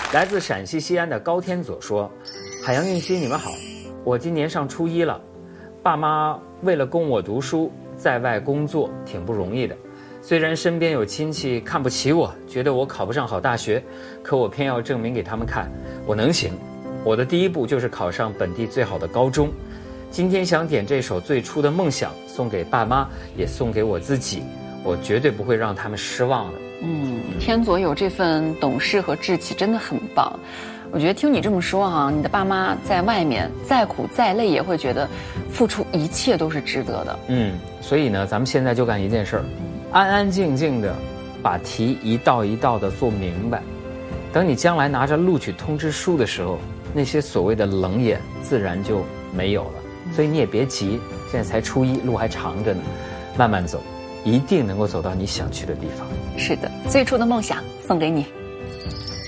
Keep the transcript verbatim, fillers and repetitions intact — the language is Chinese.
来自陕西西安的高天佐说：“海洋运熙，你们好，我今年上初一了，爸妈为了供我读书，在外工作挺不容易的。虽然身边有亲戚看不起我，觉得我考不上好大学，可我偏要证明给他们看，我能行。我的第一步就是考上本地最好的高中。今天想点这首《最初的梦想》，送给爸妈，也送给我自己，我绝对不会让他们失望的。” 嗯，天佐有这份懂事和志气，真的很棒。我觉得听你这么说哈、啊，你的爸妈在外面再苦再累，也会觉得付出一切都是值得的。 嗯，所以呢，咱们现在就干一件事儿，安安静静的把题一道一道的做明白。等你将来拿着录取通知书的时候，那些所谓的冷眼自然就没有了。所以你也别急，现在才初一，路还长着呢，慢慢走，一定能够走到你想去的地方。 是的，最初的梦想送给你。